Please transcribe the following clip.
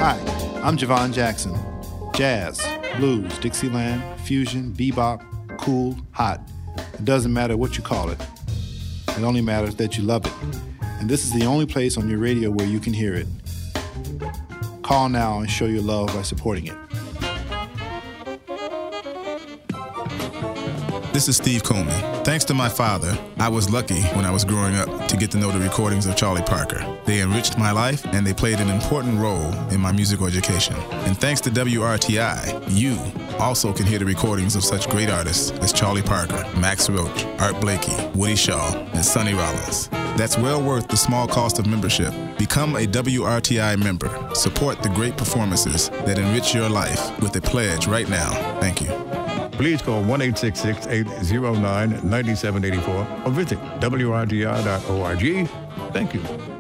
Hi, I'm Javon Jackson. Jazz, blues, Dixieland, fusion, bebop, cool, hot. It doesn't matter what you call it. It only matters that you love it. And this is the only place on your radio where you can hear it. Call now and show your love by supporting it. This is Steve Coleman. Thanks to my father, I was lucky when I was growing up to get to know the recordings of Charlie Parker. They enriched my life and they played an important role in my musical education. And thanks to WRTI, you also can hear the recordings of such great artists as Charlie Parker, Max Roach, Art Blakey, Woody Shaw, and Sonny Rollins. That's well worth the small cost of membership. Become a WRTI member. Support the great performances that enrich your life with a pledge right now. Thank you. Please call 1-866-809-9784 or visit WRTI.org. Thank you.